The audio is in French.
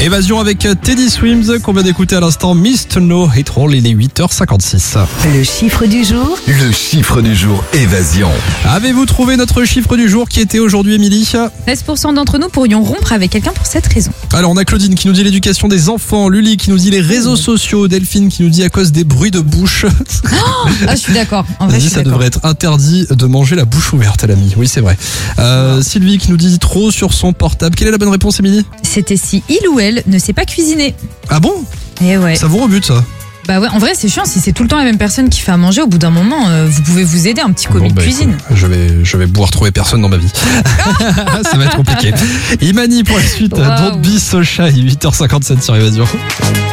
Évasion avec Teddy Swims qu'on vient d'écouter à l'instant. Miss to Know It All, il est 8h56. Le chiffre du jour. Le chiffre du jour, Évasion. Avez-vous trouvé notre chiffre du jour qui était aujourd'hui, Émilie ? 13% d'entre nous pourrions rompre avec quelqu'un pour cette raison. Alors on a Claudine qui nous dit l'éducation des enfants, Luli qui nous dit les réseaux sociaux, Delphine qui nous dit à cause des bruits de bouche. Ah, je suis d'accord. En vrai, je suis ça d'accord. devrait être interdit de manger la bouche ouverte, elle a mis. Oui, c'est vrai. Sylvie qui nous dit trop sur son portable. Quelle est la bonne réponse, Émilie ? C'était si il ou elle ne sait pas cuisiner. Ah bon ? Et ouais. Ça vous rebute, ça ? Bah ouais, en vrai, c'est chiant. Si c'est tout le temps la même personne qui fait à manger, au bout d'un moment, vous pouvez vous aider un petit commis de cuisine. Écoute, je vais pouvoir trouver personne dans ma vie. Ça va être compliqué. Imani pour la suite. Wow. Don't be so shy. 8h57 sur Évasion.